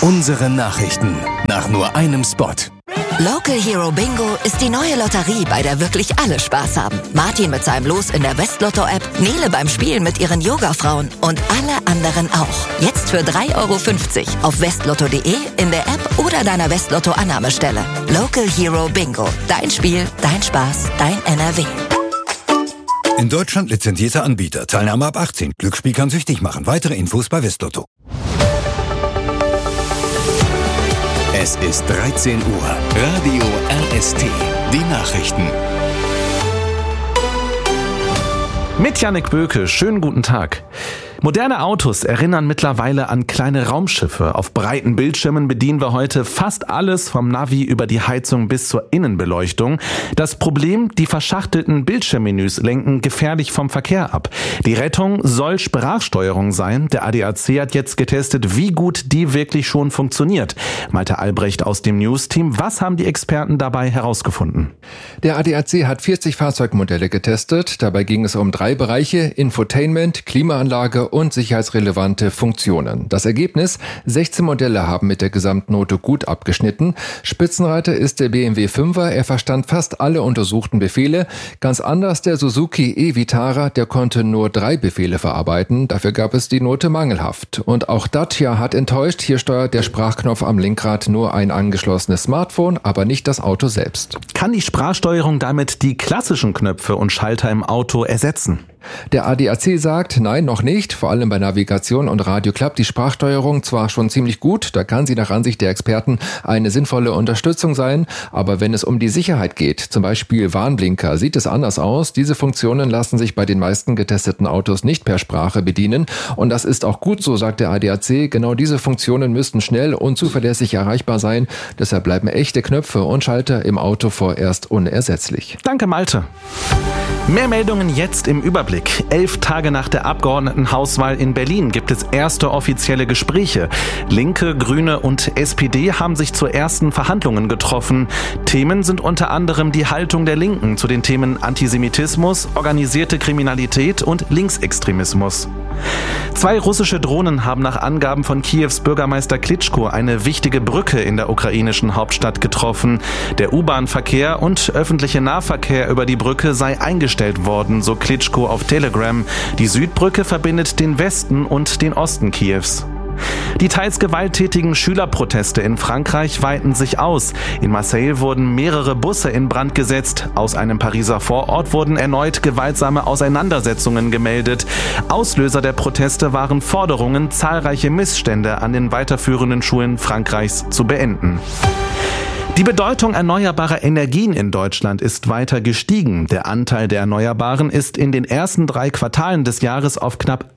Unsere Nachrichten nach nur einem Spot. Local Hero Bingo ist die neue Lotterie, bei der wirklich alle Spaß haben. Martin mit seinem Los in der Westlotto-App, Nele beim Spielen mit ihren Yoga-Frauen und alle anderen auch. Jetzt für 3,50 € auf westlotto.de, in der App oder deiner Westlotto-Annahmestelle. Local Hero Bingo. Dein Spiel, dein Spaß, dein NRW. In Deutschland lizenzierter Anbieter. Teilnahme ab 18. Glücksspiel kann süchtig machen. Weitere Infos bei Westlotto. Es ist 13 Uhr. Radio RST. Die Nachrichten. Mit Jannik Böke, schönen guten Tag. Moderne Autos erinnern mittlerweile an kleine Raumschiffe. Auf breiten Bildschirmen bedienen wir heute fast alles, vom Navi über die Heizung bis zur Innenbeleuchtung. Das Problem, die verschachtelten Bildschirmmenüs lenken gefährlich vom Verkehr ab. Die Rettung soll Sprachsteuerung sein. Der ADAC hat jetzt getestet, wie gut die wirklich schon funktioniert. Malte Albrecht aus dem News-Team. Was haben die Experten dabei herausgefunden? Der ADAC hat 40 Fahrzeugmodelle getestet. Dabei ging es um 3 Bereiche: Infotainment, Klimaanlage und sicherheitsrelevante Funktionen. Das Ergebnis: 16 Modelle haben mit der Gesamtnote gut abgeschnitten. Spitzenreiter ist der BMW 5er. Er verstand fast alle untersuchten Befehle. Ganz anders der Suzuki e-Vitara. Der konnte nur 3 Befehle verarbeiten. Dafür gab es die Note mangelhaft. Und auch Dacia hat enttäuscht. Hier steuert der Sprachknopf am Lenkrad nur ein angeschlossenes Smartphone, aber nicht das Auto selbst. Kann die Sprachsteuerung damit die klassischen Knöpfe und Schalter im Auto ersetzen? Der ADAC sagt, nein, noch nicht. Vor allem bei Navigation und Radio klappt die Sprachsteuerung zwar schon ziemlich gut, da kann sie nach Ansicht der Experten eine sinnvolle Unterstützung sein, aber wenn es um die Sicherheit geht, zum Beispiel Warnblinker, sieht es anders aus. Diese Funktionen lassen sich bei den meisten getesteten Autos nicht per Sprache bedienen und das ist auch gut so, sagt der ADAC. Genau diese Funktionen müssten schnell und zuverlässig erreichbar sein. Deshalb bleiben echte Knöpfe und Schalter im Auto vorerst unersetzlich. Danke, Malte. Mehr Meldungen jetzt im Überblick. 11 Tage nach der Abgeordnetenhauswahl in Berlin gibt es erste offizielle Gespräche. Linke, Grüne und SPD haben sich zu ersten Verhandlungen getroffen. Themen sind unter anderem die Haltung der Linken zu den Themen Antisemitismus, organisierte Kriminalität und Linksextremismus. 2 russische Drohnen haben nach Angaben von Kiews Bürgermeister Klitschko eine wichtige Brücke in der ukrainischen Hauptstadt getroffen. Der U-Bahn-Verkehr und öffentliche Nahverkehr über die Brücke sei eingestellt worden, so Klitschko auf Telegram. Die Südbrücke verbindet den Westen und den Osten Kiews. Die teils gewalttätigen Schülerproteste in Frankreich weiten sich aus. In Marseille wurden mehrere Busse in Brand gesetzt. Aus einem Pariser Vorort wurden erneut gewaltsame Auseinandersetzungen gemeldet. Auslöser der Proteste waren Forderungen, zahlreiche Missstände an den weiterführenden Schulen Frankreichs zu beenden. Die Bedeutung erneuerbarer Energien in Deutschland ist weiter gestiegen. Der Anteil der Erneuerbaren ist in den ersten 3 Quartalen des Jahres auf knapp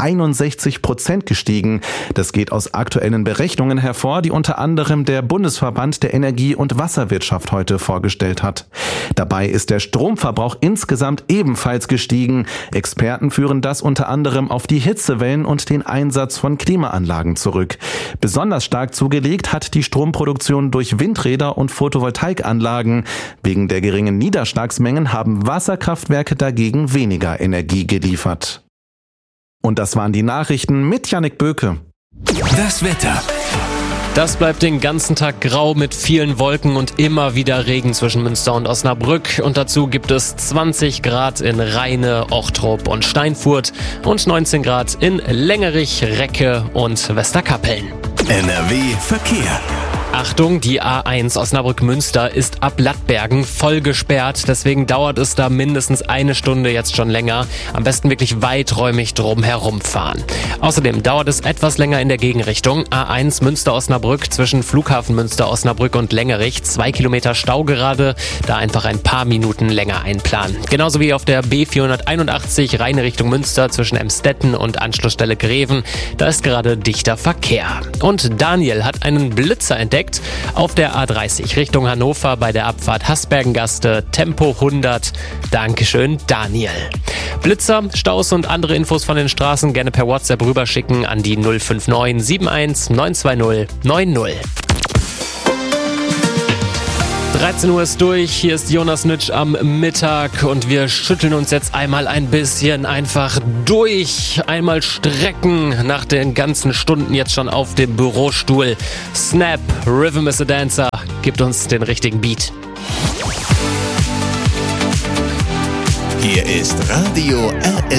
61% gestiegen. Das geht aus aktuellen Berechnungen hervor, die unter anderem der Bundesverband der Energie- und Wasserwirtschaft heute vorgestellt hat. Dabei ist der Stromverbrauch insgesamt ebenfalls gestiegen. Experten führen das unter anderem auf die Hitzewellen und den Einsatz von Klimaanlagen zurück. Besonders stark zugelegt hat die Stromproduktion durch Windräder und Photovoltaikanlagen. Wegen der geringen Niederschlagsmengen haben Wasserkraftwerke dagegen weniger Energie geliefert. Und das waren die Nachrichten mit Jannik Böke. Das Wetter. Das bleibt den ganzen Tag grau mit vielen Wolken und immer wieder Regen zwischen Münster und Osnabrück. Und dazu gibt es 20 Grad in Rheine, Ochtrup und Steinfurt und 19 Grad in Längerich, Recke und Westerkappeln. NRW Verkehr. Achtung, die A1 Osnabrück-Münster ist ab Lattbergen voll gesperrt. Deswegen dauert es da mindestens eine Stunde jetzt schon länger. Am besten wirklich weiträumig drum herumfahren. Außerdem dauert es etwas länger in der Gegenrichtung. A1 Münster-Osnabrück zwischen Flughafen Münster-Osnabrück und Längerich. 2 Kilometer Stau gerade. Da einfach ein paar Minuten länger einplanen. Genauso wie auf der B481 Rheine Richtung Münster zwischen Emstetten und Anschlussstelle Greven. Da ist gerade dichter Verkehr. Und Daniel hat einen Blitzer entdeckt. Auf der A30 Richtung Hannover bei der Abfahrt Hasbergengaste, Tempo 100. Dankeschön, Daniel. Blitzer, Staus und andere Infos von den Straßen gerne per WhatsApp rüberschicken an die 059 71 920 90. 13 Uhr ist durch, hier ist Jonas Nütsch am Mittag und wir schütteln uns jetzt einmal ein bisschen einfach durch. Einmal strecken nach den ganzen Stunden jetzt schon auf dem Bürostuhl. Snap, Rhythm is a Dancer, gibt uns den richtigen Beat. Hier ist Radio RS.